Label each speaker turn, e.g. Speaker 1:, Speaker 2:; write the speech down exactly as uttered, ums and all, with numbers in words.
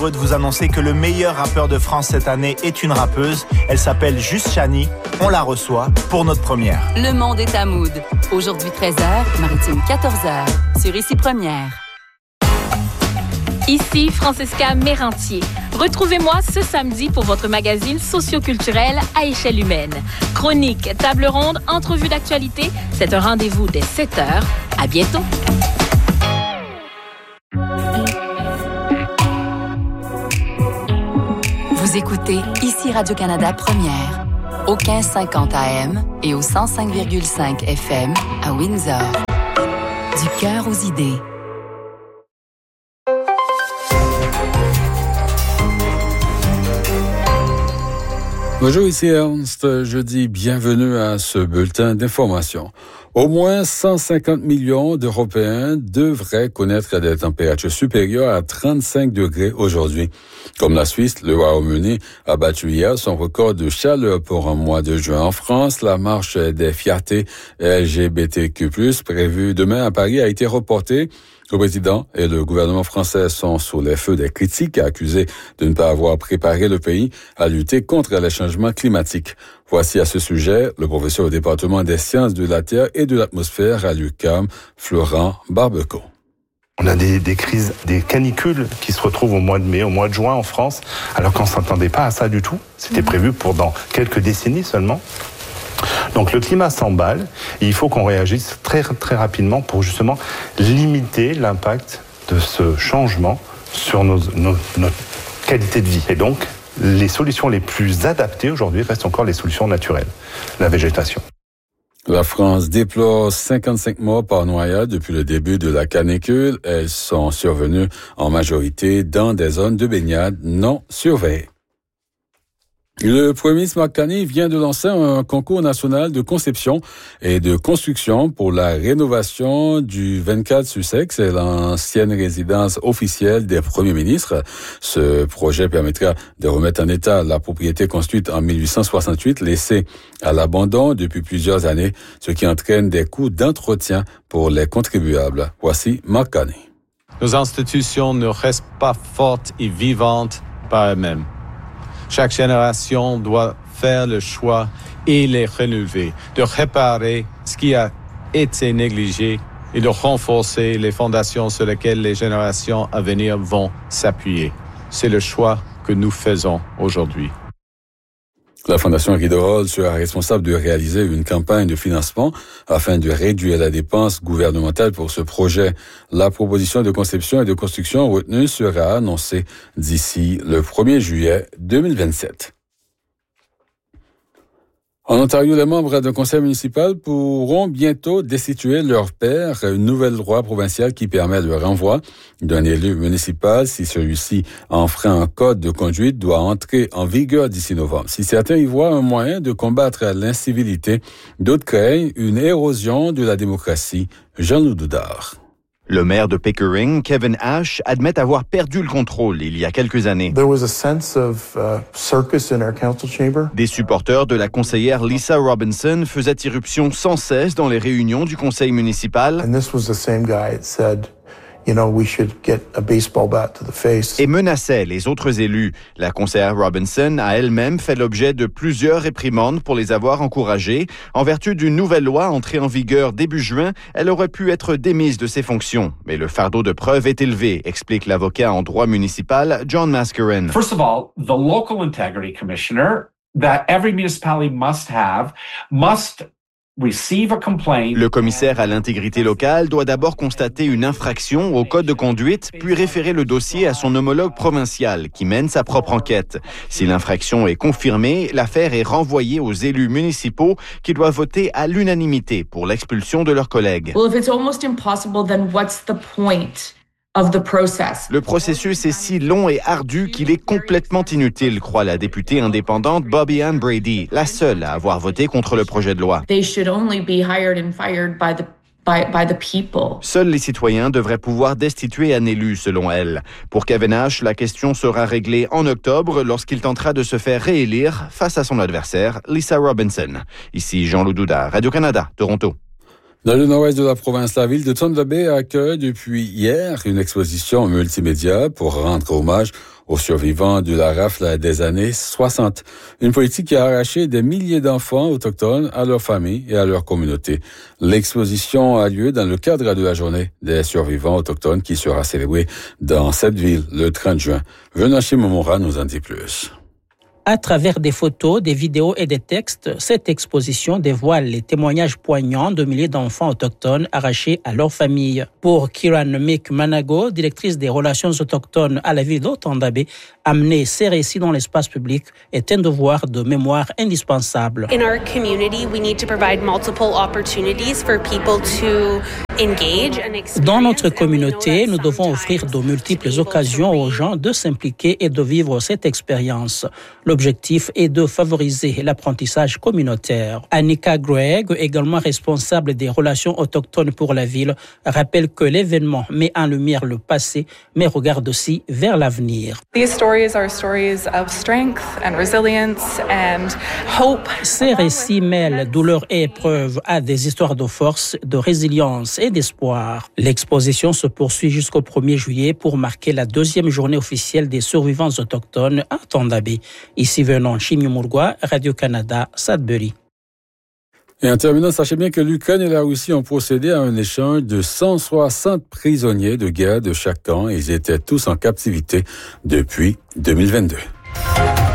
Speaker 1: Heureux de vous annoncer que le meilleur rappeur de France cette année est une rappeuse. Elle s'appelle Juste Chani. On la reçoit pour notre première.
Speaker 2: Le monde est à Mood. Aujourd'hui treize heures, Maritime quatorze heures. Sur Ici Première.
Speaker 3: Ici Francesca Mérantier. Retrouvez-moi ce samedi pour votre magazine socioculturel à échelle humaine. Chronique, table ronde, entrevue d'actualité. C'est un rendez-vous dès sept heures. À bientôt.
Speaker 2: Vous écoutez Ici Radio-Canada Première, au quinze cinquante A M et au cent cinq virgule cinq F M à Windsor. Du cœur aux idées.
Speaker 4: Bonjour, ici Ernst. Je dis bienvenue à ce bulletin d'information. Au moins cent cinquante millions d'Européens devraient connaître des températures supérieures à trente-cinq degrés aujourd'hui. Comme la Suisse, le Royaume-Uni a battu hier son record de chaleur pour un mois de juin. En France, la marche des fiertés L G B T Q plus, prévue demain à Paris, a été reportée. Le président et le gouvernement français sont sous les feux des critiques, accusés de ne pas avoir préparé le pays à lutter contre les changements climatiques. Voici à ce sujet le professeur au département des sciences de la Terre et de l'atmosphère à l'U Q A M, Florent Barbeco.
Speaker 5: On a des, des crises, des canicules qui se retrouvent au mois de mai, au mois de juin en France, alors qu'on ne s'attendait pas à ça du tout. C'était prévu pour dans quelques décennies seulement. Donc le climat s'emballe et il faut qu'on réagisse très très rapidement pour justement limiter l'impact de ce changement sur nos, nos, notre qualité de vie. Et donc les solutions les plus adaptées aujourd'hui restent encore les solutions naturelles, la végétation.
Speaker 4: La France déplore cinquante-cinq morts par noyade depuis le début de la canicule. Elles sont survenues en majorité dans des zones de baignade non surveillées. Le premier ministre Mark Carney vient de lancer un concours national de conception et de construction pour la rénovation du vingt-quatre Sussex, c'est l'ancienne résidence officielle des premiers ministres. Ce projet permettra de remettre en état la propriété construite en mille huit cent soixante-huit, laissée à l'abandon depuis plusieurs années, ce qui entraîne des coûts d'entretien pour les contribuables. Voici Mark Carney.
Speaker 6: Nos institutions ne restent pas fortes et vivantes par elles-mêmes. Chaque génération doit faire le choix et les renouveler, de réparer ce qui a été négligé et de renforcer les fondations sur lesquelles les générations à venir vont s'appuyer. C'est le choix que nous faisons aujourd'hui.
Speaker 4: La Fondation Rideau sera responsable de réaliser une campagne de financement afin de réduire la dépense gouvernementale pour ce projet. La proposition de conception et de construction retenue sera annoncée d'ici le premier juillet deux mille vingt-sept. En Ontario, les membres d'un conseil municipal pourront bientôt destituer leur père, une nouvelle loi provinciale qui permet le renvoi d'un élu municipal si celui-ci enfreint un code de conduite doit entrer en vigueur d'ici novembre. Si certains y voient un moyen de combattre l'incivilité, d'autres craignent une érosion de la démocratie. Jean-Loup Doudard.
Speaker 7: Le maire de Pickering, Kevin Ash, admet avoir perdu le contrôle il y a quelques années.
Speaker 8: There was a sense of uh, circus in our council chamber.
Speaker 7: Des supporters de la conseillère Lisa Robinson faisaient irruption sans cesse dans les réunions du conseil municipal.
Speaker 8: And this was the same guy that said, you know, we should get a baseball bat to the face.
Speaker 7: Et menaçait les autres élus. La conseillère Robinson a elle-même fait l'objet de plusieurs réprimandes pour les avoir encouragés. En vertu d'une nouvelle loi entrée en vigueur début juin, elle aurait pu être démise de ses fonctions. Mais le fardeau de preuve est élevé, explique l'avocat en droit municipal John Mascarin.
Speaker 9: First of all, the local integrity commissioner that every municipality must have must
Speaker 7: Le commissaire à l'intégrité locale doit d'abord constater une infraction au code de conduite, puis référer le dossier à son homologue provincial qui mène sa propre enquête. Si l'infraction est confirmée, l'affaire est renvoyée aux élus municipaux qui doivent voter à l'unanimité pour l'expulsion de leurs collègues.
Speaker 10: Well, if it's almost impossible, then what's the point of the process?
Speaker 7: Le processus est si long et ardu qu'il est complètement inutile, croit la députée indépendante Bobby Ann Brady, la seule à avoir voté contre le projet de loi.
Speaker 10: They should only be hired and fired by the By, by the people.
Speaker 7: Seuls les citoyens devraient pouvoir destituer un élu, selon elle. Pour Kevin Ash, la question sera réglée en octobre lorsqu'il tentera de se faire réélire face à son adversaire, Lisa Robinson. Ici Jean-Loup Doudard, Radio-Canada, Toronto.
Speaker 4: Dans le nord-ouest de la province, la ville de Thunder Bay accueille depuis hier une exposition multimédia pour rendre hommage aux survivants de la rafle des années soixante. Une politique qui a arraché des milliers d'enfants autochtones à leurs familles et à leur communauté. L'exposition a lieu dans le cadre de la journée des survivants autochtones qui sera célébrée dans cette ville le trente juin. Venaché Momora nous en dit plus.
Speaker 11: À travers des photos, des vidéos et des textes, cette exposition dévoile les témoignages poignants de milliers d'enfants autochtones arrachés à leur famille. Pour Kiran Mick Manago, directrice des relations autochtones à la ville d'Otandabé, amener ces récits dans l'espace public est un devoir de mémoire indispensable.
Speaker 12: In our community, we need to provide multiple opportunities for people to engage and experience.
Speaker 11: Dans notre communauté, nous devons offrir de multiples occasions aux gens de s'impliquer et de vivre cette expérience. L'objectif est de favoriser l'apprentissage communautaire. Annika Gregg, également responsable des relations autochtones pour la ville, rappelle que l'événement met en lumière le passé, mais regarde aussi vers l'avenir.
Speaker 13: These stories are stories of strength and resilience and hope.
Speaker 11: Ces récits mêlent douleur et épreuve à des histoires de force, de résilience et d'espoir. L'exposition se poursuit jusqu'au premier juillet pour marquer la deuxième journée officielle des survivants autochtones à Tondabé. Ici venant Chimiomourgois, Radio-Canada, Sudbury.
Speaker 4: Et en terminant, sachez bien que l'Ukraine et la Russie ont procédé à un échange de cent soixante prisonniers de guerre de chaque camp. Ils étaient tous en captivité depuis deux mille vingt-deux.